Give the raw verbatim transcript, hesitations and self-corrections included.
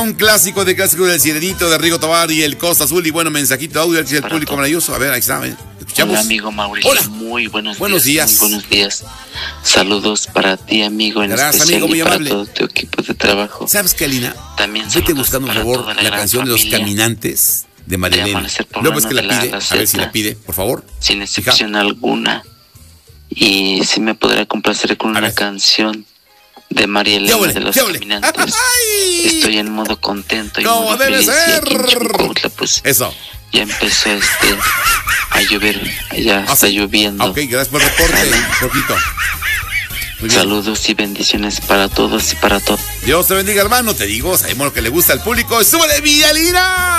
Un clásico de clásico del Sirenito, de Rigo Tobar y el Costa Azul. Y bueno, mensajito de audio del Para público todo. maravilloso. A ver, ahí está. ¿eh? Escuchamos. Hola, amigo Mauricio. Hola. Muy buenos, Buenos días. días. Muy buenos días. Saludos para ti, amigo, en Gracias, especial, amigo, muy y para amable. todo tu equipo de trabajo. ¿Sabes qué, Alina? También Vete saludos buscando, por para favor, toda la, gran canción de los familia caminantes de María de Elena. Amanecer Luego es que la Poblano de la pide. A ver si Gaceta. la pide, por favor. Sin excepción alguna. Y si me podrá complacer con A una ver. canción de María ¡Ya Elena ole, de los ya ole! Caminantes. ¡Ay! Estoy en modo contento y ¡Como modo debe feliz. Y ser! aquí en Chicoutla, pues Eso. ya empezó este a llover. Ya Ah, está sí. lloviendo. Ah, ok, gracias por el reporte. Un poquito. Muy bien. Saludos y bendiciones para todos y para todos. Dios te bendiga, hermano. Te digo, sabemos lo que le gusta al público. ¡Súbele, Villalina!